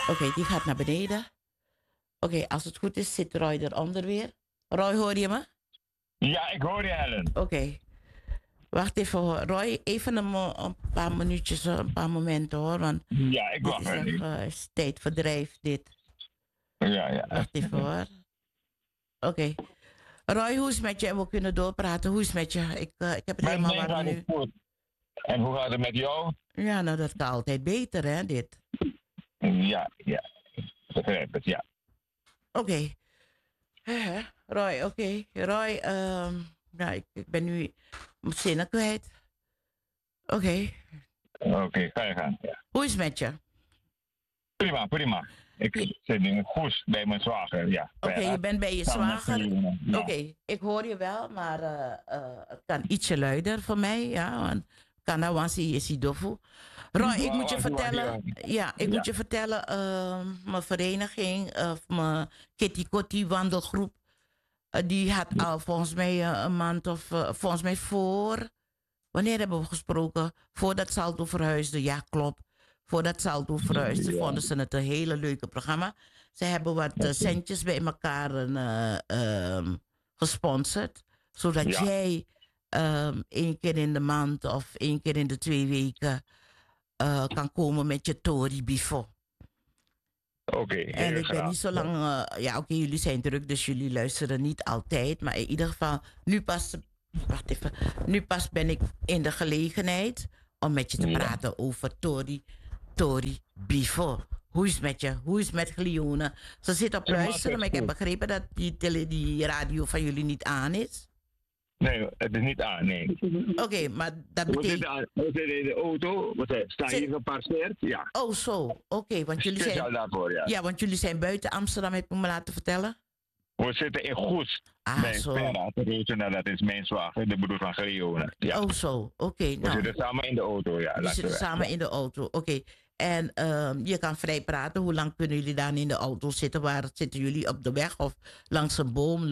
Oké, die gaat naar beneden. Oké, als het goed is, zit Roy eronder weer. Roy, hoor je me? Ja, ik hoor je, Helen. Oké. Wacht even hoor. Roy, even een paar minuutjes, een paar momenten hoor. Want Ja, ik dit wacht is wel echt even. tijdverdrijf, dit. Ja, ja. Wacht even hoor. Oké. Roy, hoe is het met je? We kunnen doorpraten. Hoe is het met je? Ik heb het Met helemaal mij warm gaat het nu. goed. En hoe gaat het met jou? Ja, nou dat kan altijd beter hè, dit. Ja, ja. Begrijp het, ja. Oké. Roy, oké. Roy, nou, ik ben nu mijn zinnen kwijt. Oké. Oké, ga je gaan. Ja. Hoe is het met je? Prima, prima. Ik zit nu goed bij mijn zwager, ja. Oké, je bent bij je zwager. Ja. Oké, ik hoor je wel, maar het kan ietsje luider voor mij, ja. Want Kanawansi is dofu. Roy, ik moet je vertellen, ja, ik moet je vertellen, mijn vereniging, of mijn Kitty Kotti wandelgroep, die had al volgens mij een maand of, volgens mij wanneer hebben we gesproken? Voordat Salto verhuisde, ja klopt. Voordat Salto verhuisde, vonden ze het een hele leuke programma. Ze hebben wat centjes bij elkaar gesponsord. Zodat jij 1 keer in de maand of 1 keer in de 2 weken kan komen met je Tori Bifo. Oké, En ik ben niet zo lang... ja, oké, jullie zijn druk, dus jullie luisteren niet altijd. Maar in ieder geval, nu pas... Wacht even. Nu pas ben ik in de gelegenheid om met je te praten over Tori Bifo. Hoe is het met je? Hoe is het met Glione? Ze zit op luisteren, maar ik heb begrepen dat die radio van jullie niet aan is. Nee, het is niet aan, nee. Oké, maar dat betekent... We zitten in de auto, we staan hier geparkeerd, ja. Oh, zo. Oké, want jullie zijn... daarvoor, ja. Ja, want jullie zijn buiten Amsterdam, heb ik me laten vertellen. We zitten in Goes. Bij zo. Dat is mijn zwager, de broer van Gleone. Ja. Oh, zo. Oké. We zitten samen in de auto, ja. We zitten samen in de auto, oké. En je kan vrij praten. Hoe lang kunnen jullie dan in de auto zitten? Waar zitten jullie? Op de weg of langs een boom?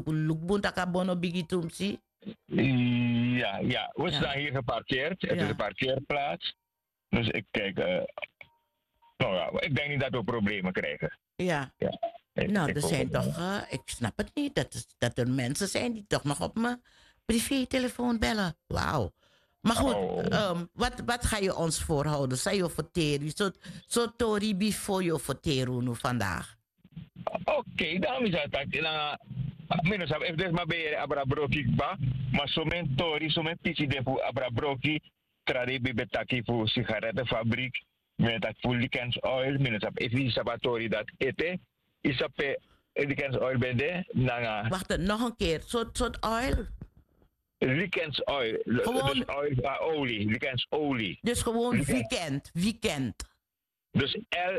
Ja. We staan hier geparkeerd. Het is een parkeerplaats. Dus ik kijk... nou ja, ik denk niet dat we problemen krijgen. Ja. Nou, er zijn toch... ik snap het niet. Dat er mensen zijn die toch nog op mijn privé-telefoon bellen. Wauw. Maar goed, wat ga je ons voorhouden? Zou je verteren? Zo tori before je verteren nu vandaag? Oké, dan is het minus heb dus maar bij abrabroki ba, maar zo men tori, zo men pisi de voor abrabroki, trade betaki voor sigarettenfabriek, met dat voor likens oil, minus heb even sabatori dat eten, is op likens oil bende, nanga. Wacht, nog een keer, soort oil? Likens oil, gewoon dus oil, olie, likens olie. Dus gewoon weekend. Dus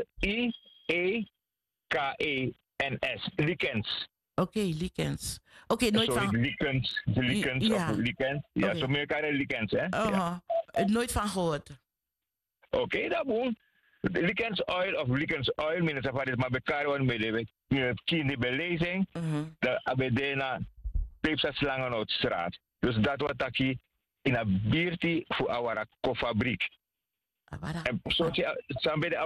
Likens, likens. Oké, likens. Oké, nooit van... Likens, ja. Of likens. Ja, zo meer kan likens, hè? Ja. Nooit van gehoord. Oké, dat moet. Likens oil of likens oil, minus af is maar bekend worden met de kinderbelezing. Dat abedena peepsa slangen uit straat. Dus dat wordt aquí in een bierti voor awara kofabriek. En zoals je samen bij de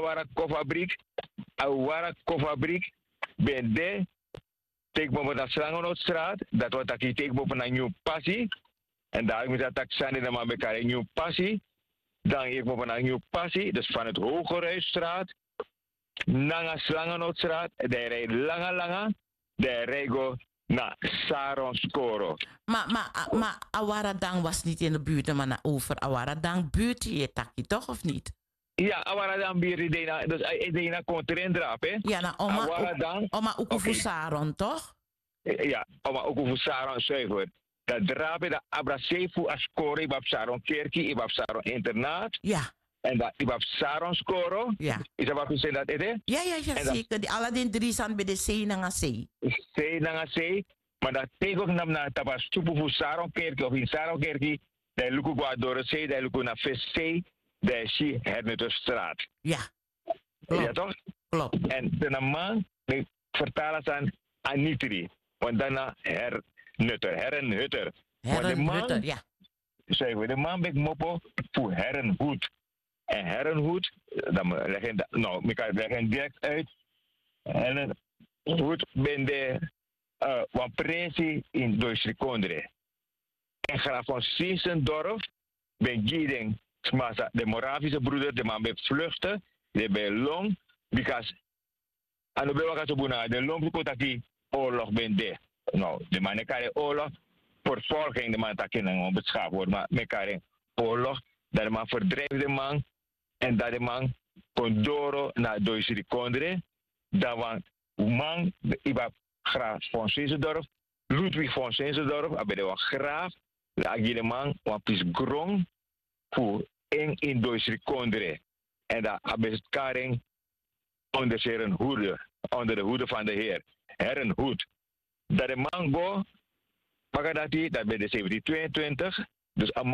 awara kofabriek, ben de tegenboven dat slangen uit straat, dat wordt aquí tegenboven een nieuw passie. En daar moet dat zijn in maar elkaar een nieuw passie. Dan ik boven een nieuw passie, dus van het Hogerhuisstraat, naar Slangenootstraat, de rij lange, de rego naar Saronskoro. Maar Awaradang was niet in de buurt, maar over Awaradang buurt je takkie, toch of niet? Ja, Awaradang buurt dus Idena komt erin drapen. Ja, nou, oma Ukufu Saron, toch? Ja, oma Ukufu Saron zuiver. Dat drapen dat Abrasefu Ascoro, Ibab Saron Kerki, Ibab Saron Internaat. Ja. En dat Ibab Saron Skoro. Ja. Is dat wat u zei dat het is? Ja, zeker. Die Aladdin 3 zijn bij de zee naar zee. Zee naar zee. Maar dat tegenwoordig naar Tabas Stupu voor Saron Kerki of in Saron Kerki. Dat lukt ook door de zee, dat lukt naar Veszee. Dat is hier Hernutterstraat. Ja. Klopt. Ja, toch? Klopt. En de man vertalen ze aan Anitri. Want daarna Herrenhutter. Herrenhutter, ja. Zeggen we, de man ben mopo voor Herrenhoed. En Herrenhoed, dan leggen, nou, ik leggen direct uit. Herrenhoed ben de een prinsie in Duitsland. En graaf van Sinsendorf ben Gieding, de Moravische broeder, de man bij vluchten, de bij Long, because aan de bewakers de Long die oorlog ben de. Nou, de man kan oorlog, vervolging de man dat kunnen onbeschaafd worden, maar mekaar oorlog, dat de man verdrijft de man en dat de man kon door naar Duitsland. Dan was man, de graaf van Sinsendorf, Ludwig van Sinsendorf, hij was graaf. De man was grond voor in Duitsland. En dat is karing onder de hoede van de Heer. Herrenhoed. Dat de man go, dat bij de 1722. Dus een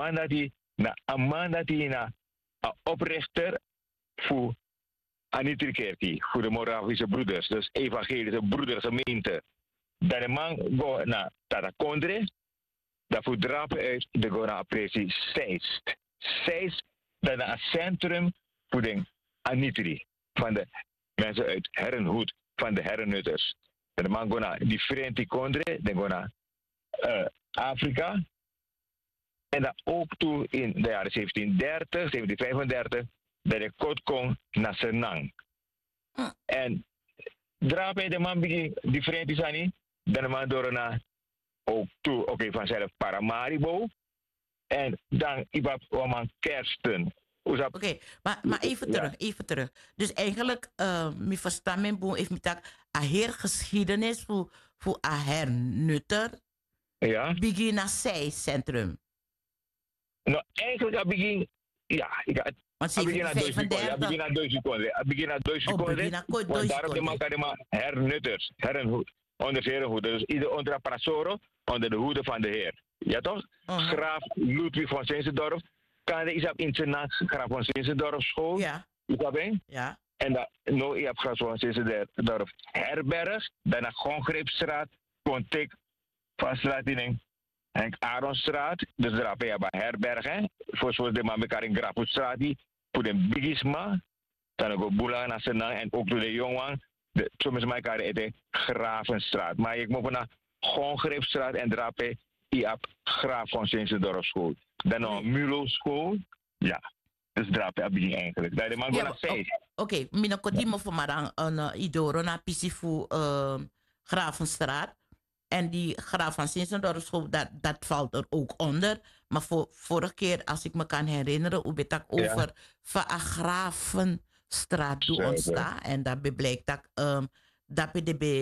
man dat hij na oprichter voor Anitri-kerkie, voor de Moravische broeders, dus evangelische broedergemeente. Dat de man go naar Tarakondre. Daarvoor drapen uit de Gora precies Zeist. Zeist, dat is een centrum voor de Anitri. Van de mensen uit Herrenhoed, van de Herrenhutters. De man gaat naar differenti kondre, dan gaat naar Afrika. En dat ook toe in de jaren 1730, 1735, dat de kot kon naar Senang. En drapen de man begin differenti zijn, dan de man door naar ook toe, oké, vanzelf Paramaribo. En dan ibab man Kersten. Oké, maar even terug. Dus eigenlijk, mijn verstaan boem heeft met dat een heer geschiedenis voor een hernutter. Ja. Begin naar centrum. Nou, eigenlijk begin, ja, want ze begin naar Duitsland. Begin naar Duitsland. Want daarom de man kan de hernutters, herrenhoed, onder herrenhoed. Dus ieder onder een parasoro, onder de hoede van de Heer. Ja toch? Graaf Ludwig van Sinsendorf. Kan de isap in zijn graaf van Sinsendorf school. Ja. Ja. En dan no ik heb graaf van Sinsendorf herberg. Dan naar Gongreepstraat. Contact van straat in Henk Aronstraat. Dus daar heb je bij herbergen. Voor zoals de man elkaar in Graafstraat die voor de bigisma. Dan ook Boela naar Senang en ook door de jongen. Soms mij elkaar in de Gravenstraat. Maar ik moet naar Gongreepstraat en daar heb je graaf van Sinsendorf school. Dan nog Mulo school. Ja. Dus daar heb je eigenlijk. Dat de man gaat naar 6. Oké, mina kodimo voor maar een idoro na Pisifu Gravenstraat. En die graaf van Sinsendorf school, dat valt er ook onder. Maar vorige keer, als ik me kan herinneren, hoe ben ik over van een Gravenstraat doen ontstaan. En dat blijkt dat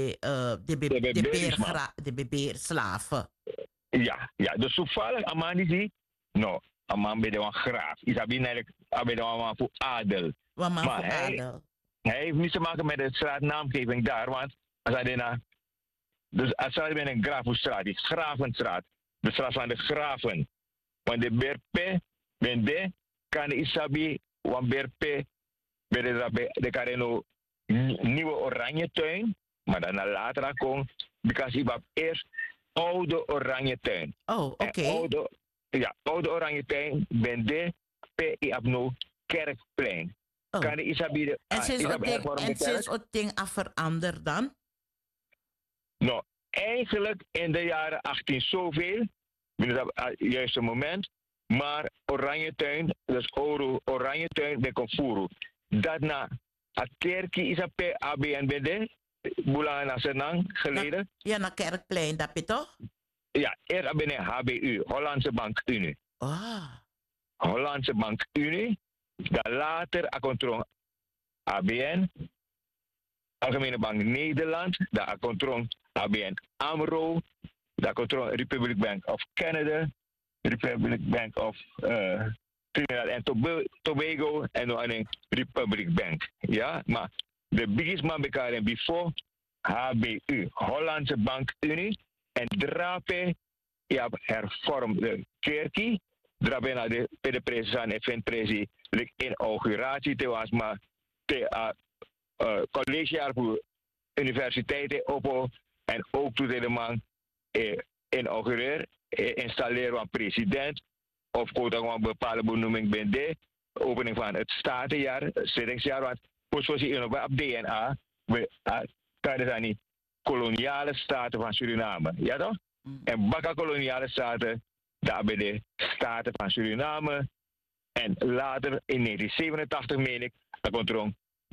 de beerslaven. Ja, dus toevallig, Amandi zie, nou, Amman bij de graaf. Is dat eigenlijk voor adel. Maar hij heeft niets te maken met de straatnaamgeving daar, want als hij daarna. Dus als hij bij een Gravenstraat, die Gravenstraat, de straat van de graven. Want de berpe, ben de, kan de Isabi, want berpe, de kan nieuwe oranje tuin, maar dan later komt, because hij was eerst oude oranje tuin. Oh, oké. Oude oranje tuin, ben de, pe abno kerkplein. Oh. Kan de Isabi en sinds het ding veranderd dan? Nou, eigenlijk in de jaren 18 zoveel, binnen dat juiste moment, maar Oranjetuin, dus Oranjetuin bij Confuru. Dat na het kerkje is op ABNBD, Boulana Senang geleden. Ja, naar Kerkplein, dat je toch? Ja, eerst binnen HBU, Hollandse Bank Unie. Hollandse Bank Unie, dan later a controle ABN, Algemene Bank Nederland, daar controle ABN AMRO, daar controle Republic Bank of Canada, Republic Bank of Trinidad en Tobago en nog een Republic Bank. Ja, maar de biggest man bekaren before HBU, Hollandse Bank Unie, en drape, je hebt hervormde kerkie, drape naar de president en vindt inauguratie te was, maar te collegejaar voor universiteiten op en ook toen de man inaugureer, installeren van president of gewoon een bepaalde benoeming ben de opening van het statenjaar, zittingsjaar. Want zoals je op DNA, we zijn niet koloniale staten van Suriname. Ja toch? En bakka koloniale staten, daar bij de staten van Suriname. En later in 1987 meen ik, dat komt er om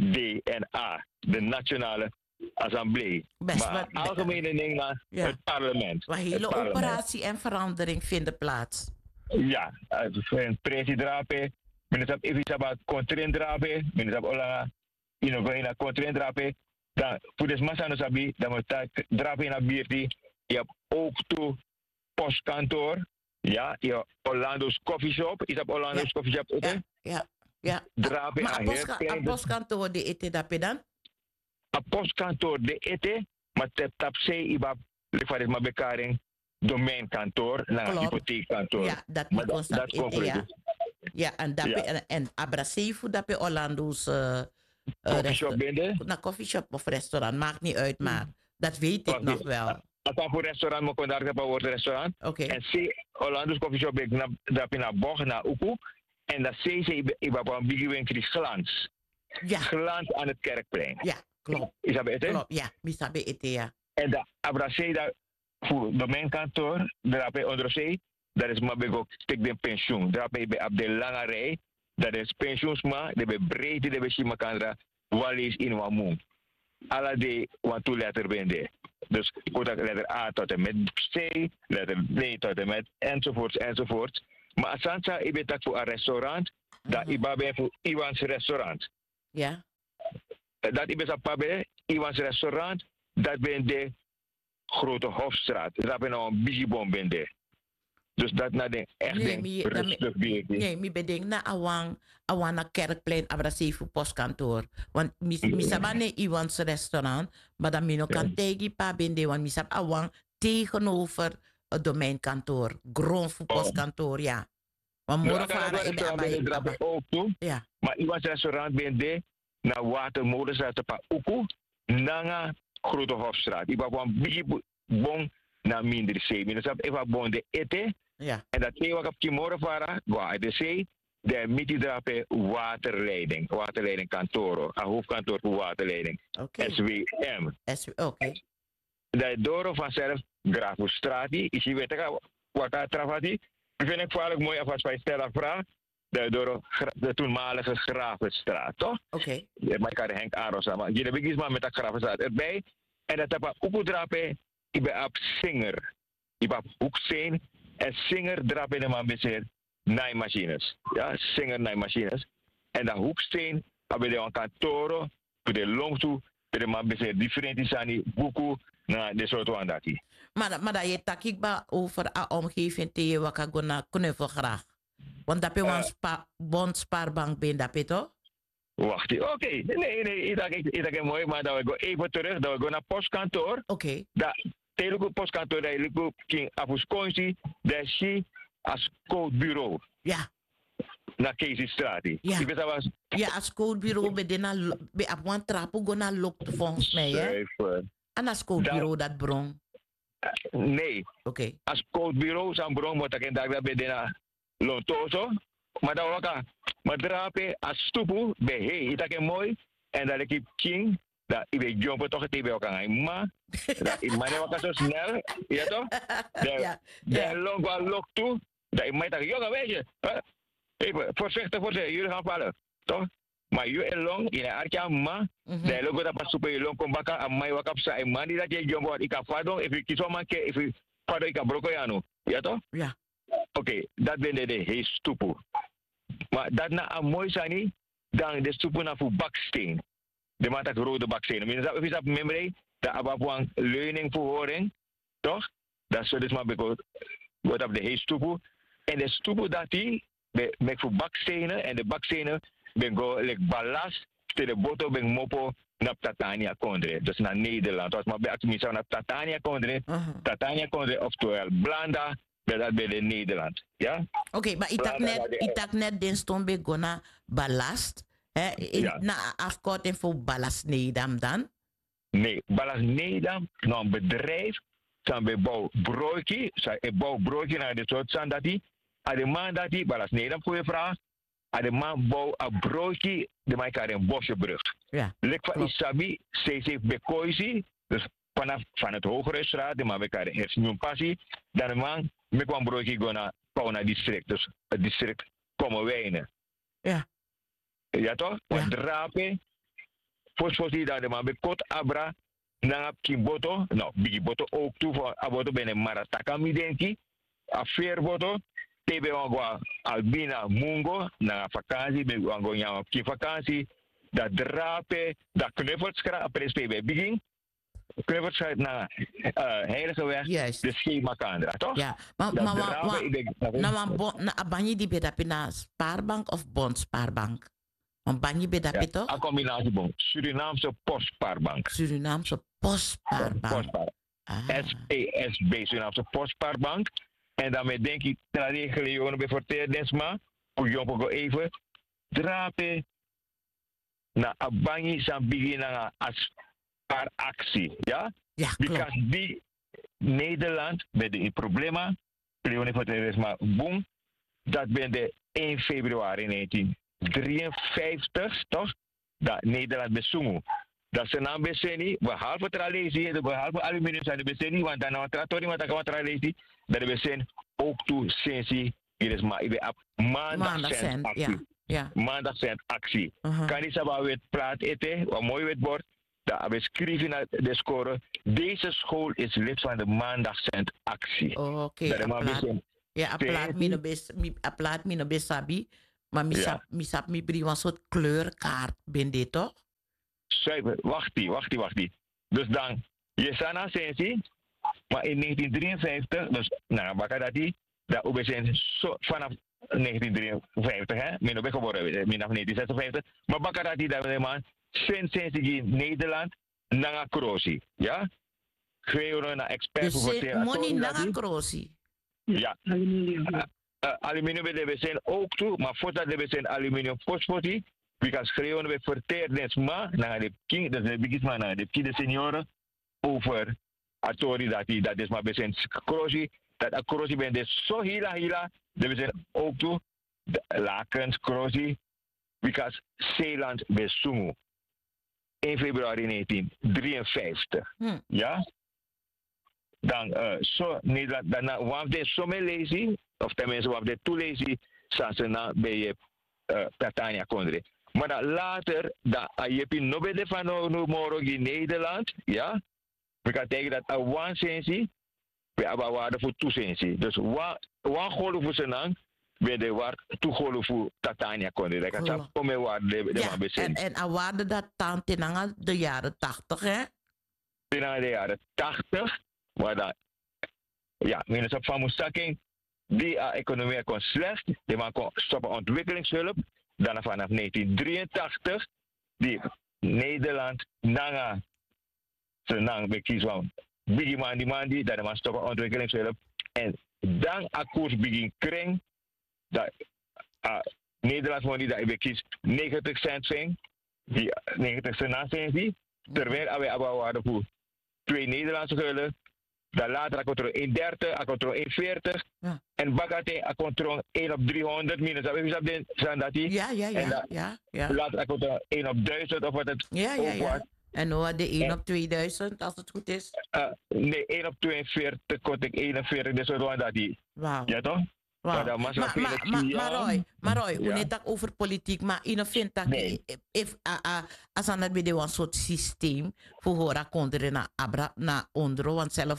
DNA, de Nationale Assemblee. Maar algemene ding naar het parlement. Waar hele operatie en verandering vinden plaats. Ja, een president, minister Evisaba Contrin drape, minister Olanga, Inogena Contrin drape. Dan voor de massa sabi, dan moet je drape naar Bierti. Je hebt ook toe postkantoor. Ja, je hebt Orlando's Coffee Shop. Is dat Orlando's Coffee Shop? Ja. Drape maar een postkantoor de ete dape dan? Een postkantoor de ete, maar tap se iba lefaris maar bekaring domeinkantoor naar hypotheekkantoor. Ja, dat moet constant ete, ja. Ja, en dape en abrasivo dape Orlando's coffee shop binnen. Na coffee shop of restaurant, maakt niet uit, maar dat weet ik nog wel. Als ik voor restaurant moet ik daar een restaurant. En zie Orlando's coffee shop ik dape naar bocht naar Uku. En dat zie je iba een biggie winkel glans. Ja. Glans aan het Kerkplein. Ja, klopt. Is dat beter? Klopt, ja. Misabe ete, ja. En dat abrasivo daar voor domeinkantoor, dape onder zee. Dat is maar ook stuk de pensioen. Daar ben je op de lange rij. Dat is pensioensma, dat is breedte, dat is Shimakandra, Wallis in Wamoen. Alle die wat toe letter ben je. Dus goed dat letter A tot en met C, letter B tot en met enzovoorts. Maar als Sansa, ik ben dat voor een restaurant, dat ik ben voor Iwans restaurant. Ja. Dat ik ben voor Iwans restaurant, dat ben de Grote Hofstraat. Dat ben nou een bigibom ben je. Dus dat na de echt rustig weer. Nee, mi bedenk na awana Kerkplein abrasivo postkantoor. Want mi sabane Iwans restaurant, maar dan mi no kan tegi pa bende, want mi sab awang tegenover het domeinkantoor. Grond voor postkantoor, ja. Want morgen varen in de abaye. Ook toe. Ja. Maar Iwans restaurant bende na Watermolenstraat pa Uku, nanga Grote Hofstraat. Ik wou een beetje bon na minder zee. Mi no sab even bon de ete. Ja. En dat is wat op Timor vara, waar de zee, de mitidrape waterleiding kantoro, een hoofdkantoor voor waterleiding, SWM. Oké. Dat door vanzelf Grafostrati, is je weet wat dat travati. Ik vind het vooral mooi als wij stellen vraag, dat door de toenmalige Gravenstraat, toch? Oké. Maar ik kan Henk Aros, maar je hebt iets maar met dat Gravenstraat erbij. En dat heb ik ook drape, ik ben op Singer, ik ben ook zijn. En Singer drapen de man bezig naaimachines. Ja, Singer naaimachines. En dat hoeksteen hebben we een kantoro, voor de long toe, de man bezig different zijn boeken naar de soort van dat. Maar dat je takik ba over a omgeving te je waka gona knuffel graag. Want dat je bond spaarbank ben dat je toch? Wacht, oké. Nee, ik dacht mooi, maar dat we even terug, dat we gaan naar postkantoor. Oké. Teleko postkantoor dat je king afuskonsi dat is als codebureau. Ja. Na Keesstraat. Ja. Ja, als codebureau be op one trapo gona lokt volgens mij hè. En als codebureau dat bron. Nee. Oké. Als codebureau zijn bron moet ik daar bij de lontoso. Maar dat waka. Maar drape als stupu be hey, dat mooi en dat ik king. Dat ik weet jumpen toch het even kan maar dat ik maar wat zo snel ja toch de long wel lok toe dat ik mij dat jongen weet je even voorzichtig jullie gaan vallen toch maar je en long in arkia ma de logo dat pas super long kom baka aan mij wat op zijn man die dat je jumpen ik kan vado if ik kies om ke if ik vado ik kan broko ja toch ja oké dat ben de heel stupu maar dat na een mooi zijn dan de stupu na voor baksteen. De man dat rode bakstenen. Minstens is dat memory, dat abapwang leuningverhoring, toch? Dat is dus maar bekend. Wat op de heet stoepu. En de stoepu dat die, met voor bakstenen, en de bakstenen, ben go like ballast, te de boto ben mopo, naar Tatania Kondre. Dus naar Nederland. Als maar bij actie naar Tatania Kondre, Tatania Kondre, oftewel Blanda, dat bij de Nederland. Ja? Oké, maar ik dacht net, den stond bij gona ballast. Na afkorting voor Ballas Nedam dan? Nee, Ballas Nedam, nou een bedrijf, zijn bij bouwbroodje, zij bouwbroodje naar de soort zijn dat die, aan de man dat die, Ballas Nedam, goede vraag, de man bouw een broodje, de man kan een bosjebrug. Ja. Lek van Isabi, ze bekoisi, dus van het hogere straat, de man kan eerst een passie, dan de man met een broodje gaan naar Pauna district, dus het district komen wijnen. Ja. Ja toch? Wat drapen, volgens dat de man bekot abra, na kimboto, nou, bigiboto ook toe voor aboto benen maratakami denki, affairboto, tebe wangwa albina mungo, na vakantie, ben wango nyama ki vakantie, dat drape, dat knuffelskra, apres pebe begin, knuffelskra na heilige weg, Juist. de schema kandra, toch? Ja, maar banyi die bedapi na spaarbank of bondspaarbank? Want banyi bedapi toch? Een combinatie van Surinaamse postspaarbank. Surinaamse postspaarbank. SPSB, Surinaamse postspaarbank. En daarmee denk ik, dat regelen jongen bij Forte Desma, voor jongen even, drapen na abangi zijn beginnen als paar actie, ja? Ja, klopt. Because die Nederland met de problemen, Leonie Forte Desma, boom, dat ben de 1 februari 1953, toch? Dat Nederland besungu. Dat ze naam beseni, behalve tralesi, behalve aluminium zijn de beseni, want dan een trattori, maar dan kan tralesi, dat de besen ook toe sensi, hier is maar ibe op maandag zijn actie. Ja. Maandag zijn actie. Kan je samen weer praten eten, wat mooi weet wordt, dat we schrijven naar de score. Deze school is lid van de maandag zijn actie. Oké. Ja, aplaat mi no besabi. Maar misap mi bri een soort kleurkaart ben dit toch? Wacht die. Dus dan, je sana sensi, maar in 1953, dus nou, bakadati, dat we zijn vanaf 1953, hè, min of geboren, vanaf 1956, maar bakadati dat we man, sensi in Nederland, nanga krosi, ja? Geven naar expert voor het money nanga krosi. Ja. Aluminium we zijn ook toe, maar voordat we zijn aluminium fosfoti, we gaan schreeuwen we verteerd naar de king, dat is de biggest man, naar de king de senioren, over atori dat is maar we zijn krosi, dat a krosi ben dus zo hila, dat we zijn ook toe, lakens krosi, because Zeeland besungu. 1 februari 1953. Ja? Dan zo Nederland, daarna waf de somme lezi, of tenminste waf de toelezi, staan ze na bij je Catania Kondre. Maar dan later, dat je hebt nog de van morgen in Nederland, ja, we gaan tegen dat een one-sensie, we hebben waarde voor two-sensie. Dus wat golven voor zijn naam, we de waar toegolven voor Catania Kondre. Dat kan om mijn waarde de bezien. En waarde dat dan ten de jaren 80, hè? Ten de jaren 80. Maar dan, ja, minister van Moestaking, die economie kon slecht, die man kon stoppen ontwikkelingshulp. Dan vanaf 1983, die Nederland, nanga, ze nang bekies van bigi mandi, dat de man stoppen ontwikkelingshulp. En dan koers begin kring, dat Nederland money dat bekies 90 cent zijn, die 90 cent zijn die, terwijl we waarde voor 2 Nederlandse gulden. Dan later controle 130, controle 140. Ja. En bagate controle 1 op 300 minus. Dat is die. Ja. Later controle 1 op 1000 of wat het ook was. En nu de 1 op 2000 als het goed is? Nee, 1 op 42 kon ik 41. Dus dat die. Wauw. Ja toch? Wow. Maar Roy, hoe net over politiek, maar je vindt dat als aan het bij een soort systeem voor hora konderen na abra na ondro, want zelf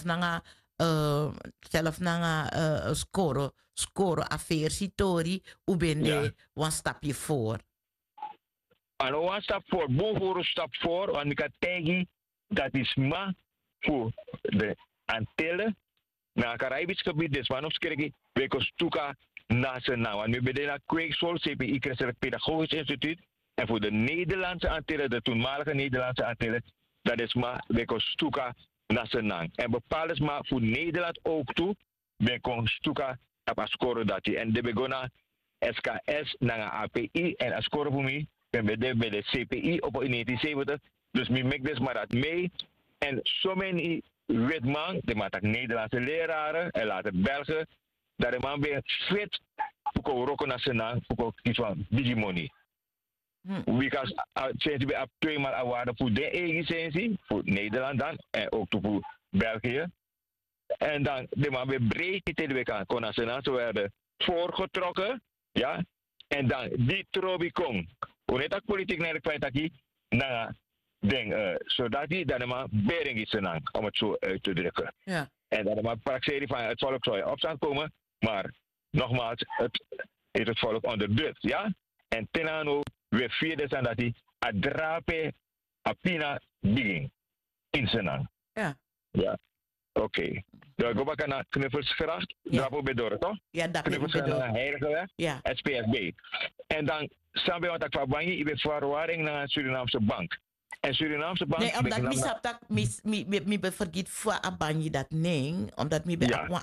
na score affaire sitori, hoe ben je een stapje voor? En een stap voor, boven stap voor, want ik kan tegen dat is maar voor de Antillen. Na Caribisch gebied, dus waarom schrik ik? We kostuka nationaal. En nu ben je naar Kweekschool, CPI, Christelijk Pedagogisch Instituut. En voor de Nederlandse Antillen, de toenmalige Nederlandse Antillen, dat is maar we kostuka nationaal. En bepaald is maar voor Nederland ook toe, we kostuka op score dat je. En de begona SKS naar API en a score voor mij, ben bij de CPI op 1970. Dus we maken dus maar dat mee. En zo many witman, die maakt Nederlandse leraren en later Belgen, dat de man weer fit Puko roko na senang, puko iets van bigi money. Because sinds we op 2 maal award voor de licentie, voor Nederland dan, en ook voor België. En dan, de man weer breed in de week kon nationaal, ze werden voorgetrokken, ja. En dan, die trobi kom. Hoe net dat politiek naar de kwijt na ding, zodat die dan maar bering is senang, om het zo uit te drukken. Ja. En dan maar praxerie van het volk zou je opstand komen, maar nogmaals, het is het volk onder druk, ja. En tenano, we vierde zijn dat die adrape apina begin in senang. Ja. Ja. Oké. Dan go back naar Knuffelsgracht, Drapo Bedor, toch? Ja, dat Knuffelsgracht naar Heiligeweg, ja. SPSB. En dan samen met dat bangi, je bent verwaring naar een Surinaamse bank. En Surinaamse bank... Nee, omdat ik snap dat ik vergeet voor Abanji dat nee, omdat ik bij een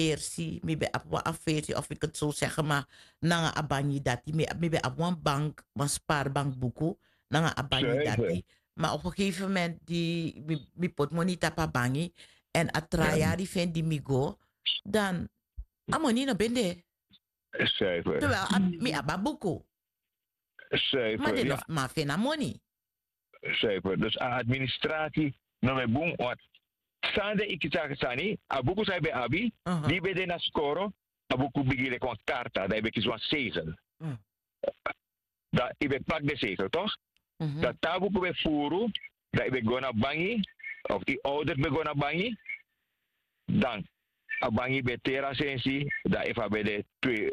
affaire, of ik het zo zeggen, maar na Abanji dat ik bij een bank, een spaarbank boeken, na Abanji dat maar op een gegeven moment die mi pot money tap Abanji en atraya die vindt die migo, dan amoni no bende. Zuiver. Terwijl mi abba boeken. Zuiver. Maar die nog maar vind money. Zuiver. Dus administratie, nou we boem, wat sande ik zeg sani, abuku sai be abi, die be de na scoro, abuku bigile kon karta, daar heb ik zo'n zegel. Dat ik ben plak de zegel, toch? Dat tabuku be furu, dat ik ben gona bangi, of die ouders be gona bangi, dan abangi be tera sensi, dat even bij de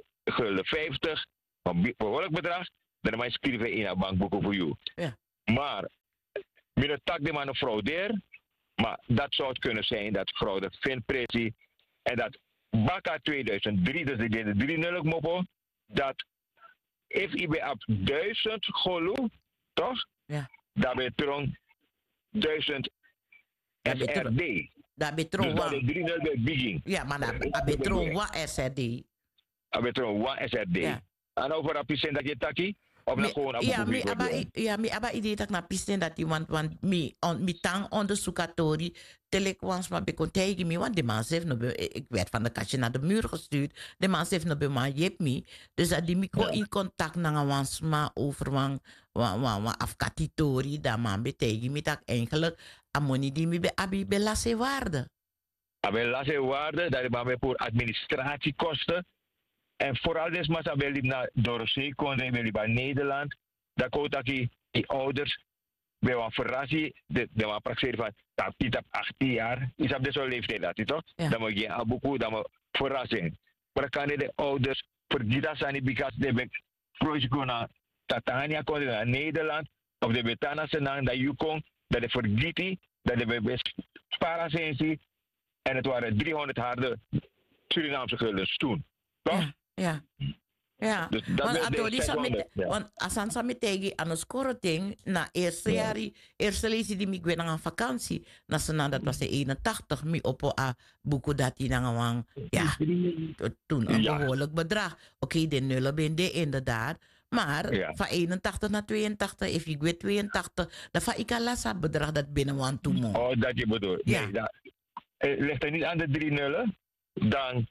2,50 een behoorlijk bedrag, dan mag je schrijven in een bankboek voor jou. Ja. Maar, met tak de man een fraudeer, maar dat zou het kunnen zijn dat fraude vindt pressie en dat baka 2003, dus de 3 mopo, dat if je bij op 1000 golu, toch? Ja. Dat ben je 1000 SRD. Dat ben dus dat is 3 bij begin. Ja, maar dat ben je SRD. Dat ben je SRD. Ja. En over dat pisen dat je taki? Of na gewoon mi aba idee dat na pisten dat die want mi tang onderzoekatori telekwans maar bekontegi mi want de man zegt no ik werd van de kastje naar de muur gestuurd de man zegt no be man jep mi dus dat die mi ko in contact na wansma over wan afkatitori da man betegi mi tak eigenlijk amoni die mi be abi belasse waarde. Belasse waarde dat is voor administratiekosten. En vooral dus maar ze willen naar Dorosee konden, willen naar Nederland. Dat komt dat die ouders bij een verrassing, de man praktijk van dat die op 18 jaar, is op deze leeftijd dat toch? Dan moet je abuku, dan moet verrassing. Maar kan de ouders vergeten zijn because de ben project naar Tatania konden naar Nederland of de betana senang dat je kon dat de vergeten dat de best sparasensie en het waren 300 harde Surinaamse guldens toen. Toch? Ja. Ja. Dus want asan sa mitegi ano skoroting na eerste lezen die mi gwen aan vakantie na sana dat was de 81 mi oppo a buku dati na ngawang toen een behoorlijk bedrag. Oké, de nullen ben de inderdaad. Maar van 81 naar 82, if je weet 82, dan van ik al bedrag dat binnen want toen. Oh, dat je bedoelt. Ja. Nee, dat ligt er niet aan de 3 nullen, dan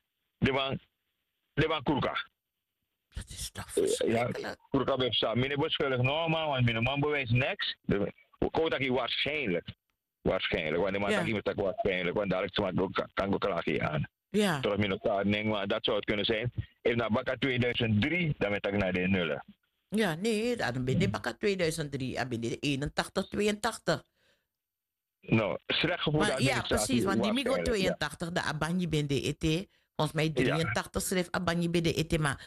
de man Kurka. Dat is toch verschrikkelijk. Ja, Kurka heeft staan. Meneer beschuldig normaal, want meneer man bewijst niks. Kodak waarschijnlijk. Waarschijnlijk, want de man kan iemand waarschijnlijk, want dadelijk kan ik klagen aan. Ja. Tot min elkaar denk, maar dat zou het kunnen zijn. Even naar Bakka 2003, dan ben ik naar de nullen. Ja, nee, dan ben je Bakka 2003, dan ben je 81, 82. Nou, slecht gevoel. Ja, precies, want die Migo 82, de Abanji ben de ET. Volgens mij 83 schreef Abanji ben de ET, maar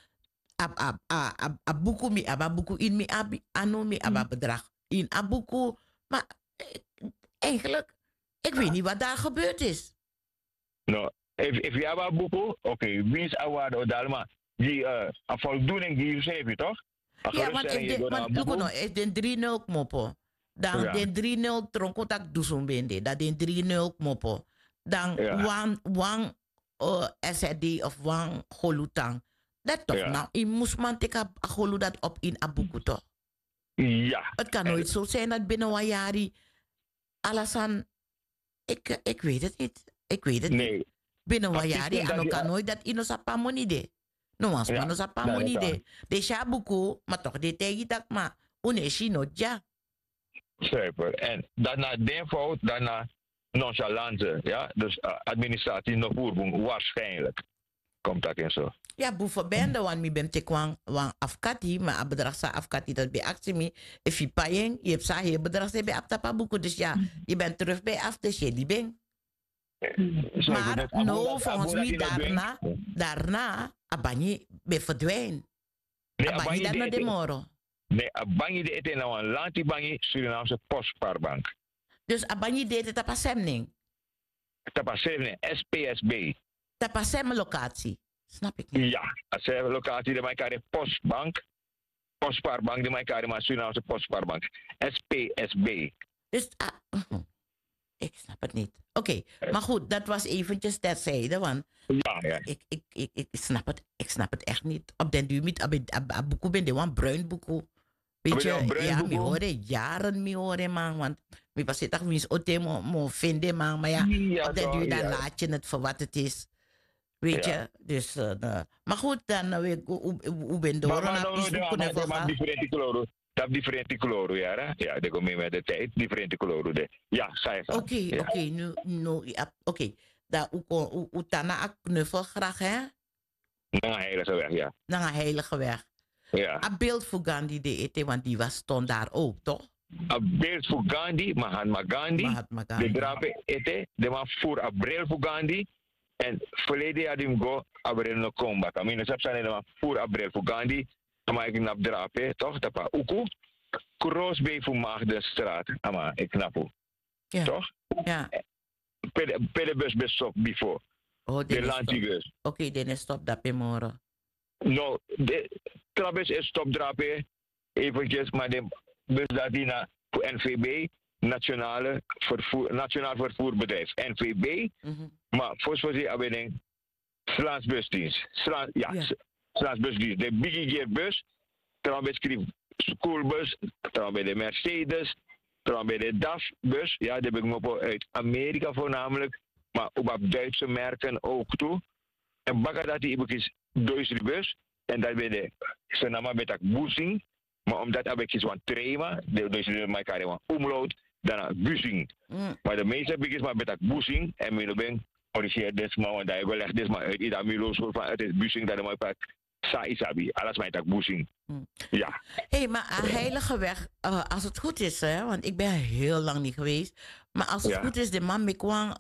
abuku mi ababuku in mi abi anu mi ababedrag in abuku. Maar eigenlijk, ik weet niet wat daar gebeurd is. Nou, if je ababuku, oké, winst award of dalma, die voldoening die je schreef, toch? Ja, want ik den 3-0 mopo. Dan den 3-0 tronkotak dusum bende. Dat den 3-0 mopo. Dan wang SRD of wang golutang. Dat toch nou, in moesman teka golu dat op in abuku toch? Ja. Het kan nooit zo zijn dat binnen een jaar alasan, ik weet het niet. Ik weet het niet. Binnen een jaar, en kan nooit dat in ons money de. No was Ja, manos apa dat is moni waar. de shabuku, maar toch de tegi tak ma. Uneshi no ja. Super. En daarna denkfout, daarna nonchalance. Ja? Dus administratie nog voerboen, waarschijnlijk. Komt dat in zo. Ja, boeven bende, want mi ben te kwang wang afkati, maar a bedrag sa afkati dat bij actie mi. If je paying, je hebt sa je bedrag se bij aptapa boeken. Dus ja, je bent terug bij af, dus je die ben. Maar no, volgens mij daarna, abanyi be verdwijn. Abanyi dat no de moro. Nee, abanyi de eten nou een lanti banyi Surinaamse Postpaarbank. Dus abanyi deed het op een semning. Tapasem SPSB. Tapasem locatie. Snap ik niet. Ja, als je locatie de mij kare Postbank. Postpaarbank de mij kare maar Surinaamse Postpaarbank. SPSB. Dus, ik snap het niet. Oké, maar goed, dat was eventjes terzijde, want ja. Ik snap het echt niet. Op den duur met boeken ben de wan bruin boeken. Weet je, ja, mi horen jaren mi horen man, want mi pas het toch wins ote mo vinden man, maar ja, op den duur dan laat je het voor wat het is. Weet je, dus maar goed, dan hoe ben door naar iets boeken van dat differente kloro, ja. Ja, dat komt mee met de tijd. Differente kloro. Ja, zei je. Oké. Daar utana a knuffel graag, hè? Naar een heilige weg, ja. Naar een heilige weg. Ja. Een beeld voor Gandhi de ete, want die stond daar ook, toch? Een beeld voor Gandhi, Mahatma Gandhi. De drape ete, de man voor een bril voor Gandhi. En verleden jaar die go, abril no combat. Amin, dus heb je de man voor een bril voor Gandhi. Maar ik knap drape, toch? Dat pa uku. Crossbay voor Maagdenstraat. Maar ik knap u. Ja. Toch? Ja. Pedebus bestop before. Oh, de lantigus. Oké, dan is stop dat moro. No, de trabes is stop drape. Eventjes, maar de bus dat die naar NVB, Nationaal Vervoerbedrijf. NVB. Maar volgens mij hebben we een Slaans busdienst. Slaans busdienst. De Biggie bus. Trouwens schreef schoolbus. Trouwens de Mercedes. Trouwens de DAF bus. Ja, die heb ik me uit Amerika voornamelijk. Maar op Duitse merken ook toe. En bakken dat die is Duitse bus. En dat ben de ze namen met een busing. Maar omdat heb ik een trema. De Duitse mij kan een omlood. Dan een busing. Maar de meeste heb ik maar met een busing. En mijn ben corrigeer dit maar. Want ik wil echt dit maar uit. Ieder milo school van het is busing dat ik pak. Sa isabi. Alles mij tak busing. Ja. Hé, maar een heilige weg. Als het goed is, hè. Want ik ben heel lang niet geweest. Maar als het goed is, de man met kwam.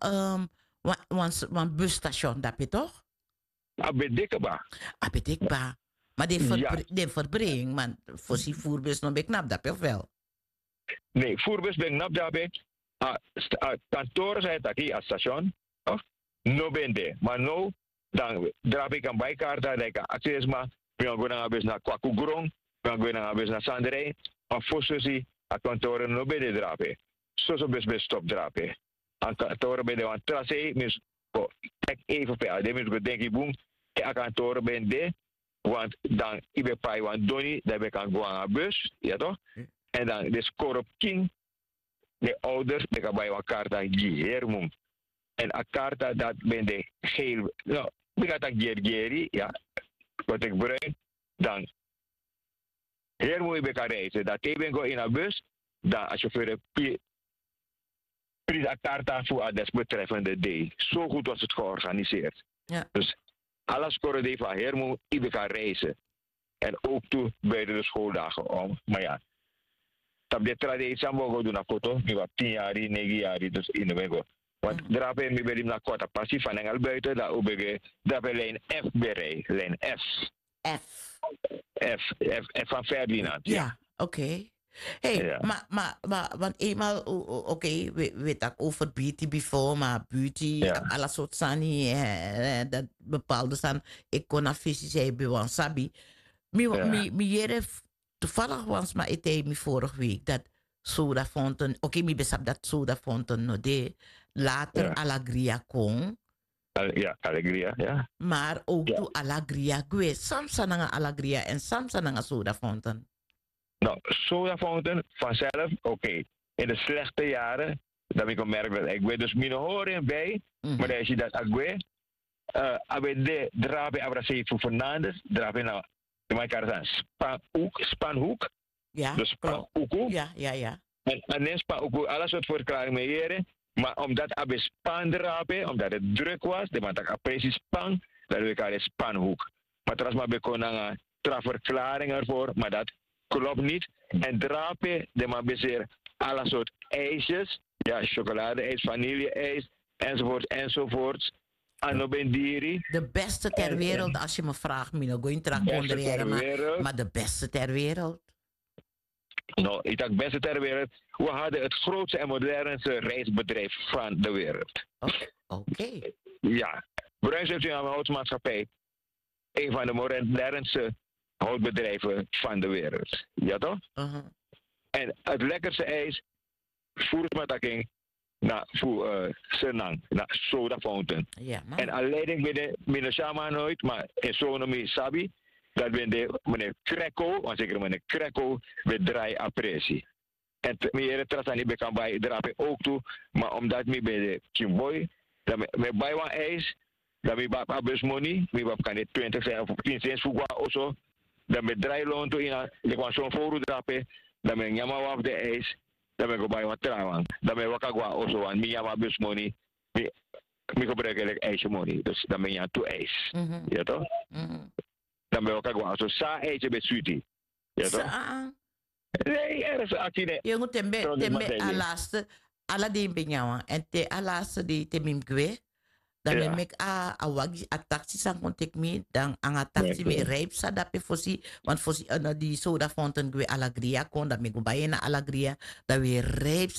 Een busstation, dat je toch? Abedikba. Maar die verbring, man, voor die voerbus nog ben knap, dat je wel? Nee, voerbus ben knap, dat ben kantoor zijn dat hier, als station, of? No ben de, maar no, dan draap ik een bijkaart, dat ik access maar, we gaan naar bus naar Kwakugurong, we gaan naar bus naar Sanderij, maar voor zo'n kantoor no ben de drapen. Zo bus stop drapen. Aan kantoor ben de een tracé, mis, kijk even per, de mis denk ik boem, aan kantoor ben de, want dan ik ben bij een donnie, dan ben ik aan gaan bus, ja toch? En dan de score op king, de ouders, die gaan bij een kaarta gehermoem. En een kaarta dat ben de geel, nou, ik ga dat geri, ja, wat ik bruin, dan hermoem ik kan reizen. Dat ik ben go in een bus, dan als je voor de prijs een kaarta voor een desbetreffende day. Zo goed was het georganiseerd. Ja. Dus alles scoren die van hermoem, ik kan reizen. En ook toe bij de schooldagen om, maar ja. Dat de traditie mogen doen een foto, nu wat 10 jaar, 9 jaar, dus in de winkel. Want drapen we bij naar korte passie van Engel buiten, dat we lijn F berei, lijn F. F van Ferdinand. Ja, oké. Hey, maar, want eenmaal, oké, weet ik over beauty before, maar beauty, alle soort sani, dat bepaalde staan, ik kon naar visie zijn bij Wansabi. Toevallig was maar het vorige week dat soda fountain, mi besap dat soda fountain no de, later Alagria kon. Ja, Alagria, ja. Maar ook to Alagria gwe, samsa nanga Alagria en samsa nanga soda fountain. Nou, soda fountain vanzelf, oké. In de slechte jaren, dan heb ik gemerkt dat ik weet dus min horen bij, maar als je dat agwe, abe de drape abrasei voor Fernandes, drape nou, de mij kan spanhoek, Ja, dus spanhoek. Ja. En dan spanhoek, alles wat verklaring mee maar omdat abe span drape, omdat het druk was, de man tak apprecie span, dat we elkaar spanhoek. Maar trouwens maar bekonnen verklaring ervoor, maar dat klopt niet. En drape, de man bezeer alle soort ijsjes, ja, chocolade-ijs, vanille-ijs, enzovoort. Anobendiri. De beste ter wereld, als je me vraagt, Mino, go in maar de beste ter wereld. Nou, ik dacht beste ter wereld. We hadden het grootste en modernste reisbedrijf van de wereld. Oké. Ja, Bruins heeft een houtsmaatschappij. Een van de modernste houtbedrijven van de wereld. Ja toch? En het lekkerste ijs, voermattaking, naar Senang, naar Soda Fountain. Ja, en alleen binnen Shama nooit, maar in Sonomi Sabi, dat ben de meneer Kreko, want zeker meneer Kreko, we draai apprecie. En meer trasani bekan bij drape ook toe, maar omdat me bij de Kimboy, dat me bij wat ijs, dat me bij abus money, me bij kan het 20 zijn of 10 cents voor of zo, dat me draai loon toe in, ik was zo'n vooruit drape, dat me nyama waf de ijs, dat me go bij wat trouwen, dat me wakagwa of zo, en me nyama abus money, me gebruik eigenlijk ijsje money, dus dat me ja toe ijs, ja toch? Dan ben ik ook zo sa eten met sweetie. Ja toch? Nee, er is akine. Je moet tembe alaste, ala die benyawa en te alaste die te mimkwe. Dan ben ik a wagi a taxi sang kontek me dan ang a taxi me rijp sa dape fosi want fosi die soda fountain gwe alagria kon dan me go baye na alagria dan weer rijp